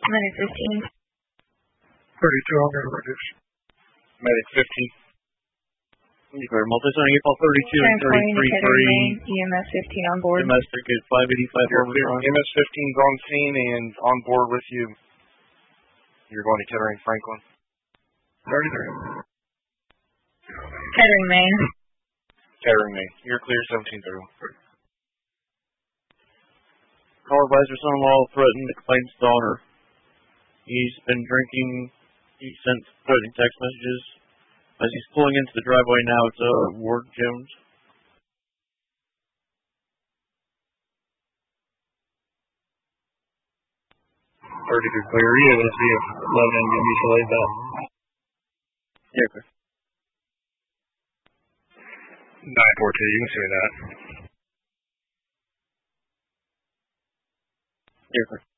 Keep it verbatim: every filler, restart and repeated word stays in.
Medic fifteen. thirty-two, I'm going to reduce. Medic fifteen. Declare multi-zone eight ball thirty-two and thirty-three three. E M S fifteen on board. Domestic at five eighty-five overtime. M S fifteen's on scene and on board with you. You're going to Kettering Franklin. thirty-three. Kettering Main. Kettering Main. You're clear seventeen through. Call advisor son-in-law threatened the complaint's daughter. He's been drinking. He sent threatening text messages. As he's pulling into the driveway now, it's uh, Ward Jones. thirty-two clear. You able to see if eleven and get mutual aid back? Yeah, okay. nine four two, you can see that. Yeah, okay.